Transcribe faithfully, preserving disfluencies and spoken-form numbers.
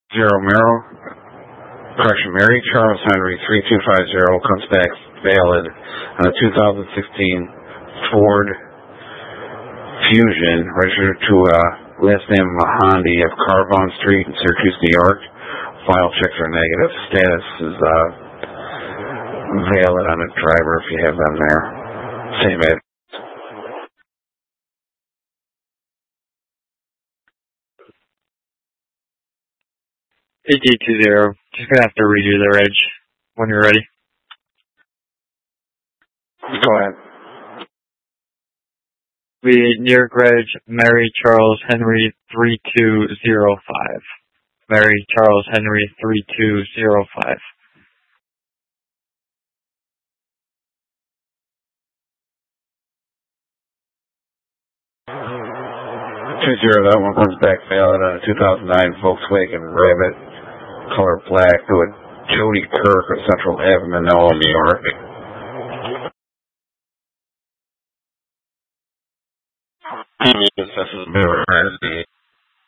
zero Merrill, correction, Mary Charles Henry three two five zero comes back valid on a two thousand sixteen Ford Fusion registered to uh, last name Mahandi of Carvon Street in Syracuse, New York. File checks are negative. Status is uh, valid on the driver if you have them there. Same ad. eight eight two zero. Just gonna have to redo the reg when you're ready. Go ahead. We near reg Mary Charles Henry three two zero five. Mary Charles Henry three two zero five. Two zero. That one comes back valid on a two thousand nine Volkswagen Rabbit, color black, to a Jody Kirk of Central Avenue, Manoa, New York. This is a bit of a tragedy.